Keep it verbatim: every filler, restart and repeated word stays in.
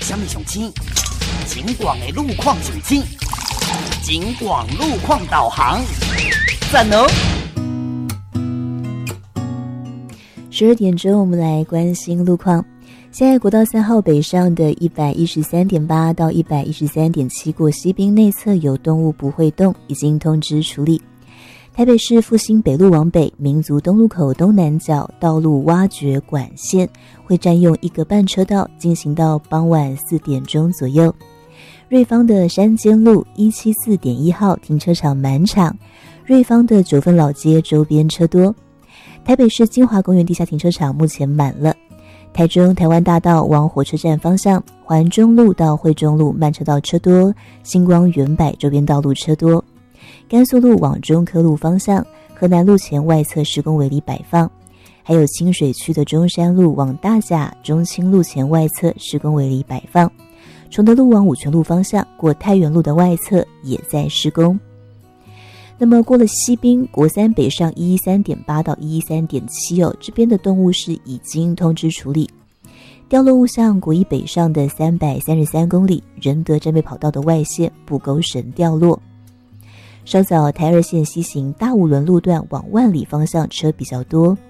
什么上青？警广的路况上青，警广路况导航，赞哦！ 十二点钟，我们来关心路况。现在国道三号北上的一百一十三点八到一百一十三点七过西滨内侧有动物不会动，已经通知处理。台北市复兴北路往北民族东路口东南角道路挖掘管线会占用一个半车道，进行到傍晚四点钟左右。瑞芳的山间路一七四点一号停车场满场，瑞芳的九份老街周边车多。台北市金华公园地下停车场目前满了。台中台湾大道往火车站方向，环中路到惠中路慢车道车多，星光远百周边道路车多。甘肃路往中科路方向，河南路前外侧施工围篱摆放，还有清水区的中山路往大甲中清路前外侧施工围篱摆放。崇德路往五权路方向，过太原路的外侧也在施工。那么过了西滨国三北上一一三点八到一一三点七哦，这边的动物是已经通知处理。掉落物向国一北上的三百三十三公里仁德战备跑道的外线布沟绳掉落。稍早台二线西行大五轮路段往万里方向车比较多，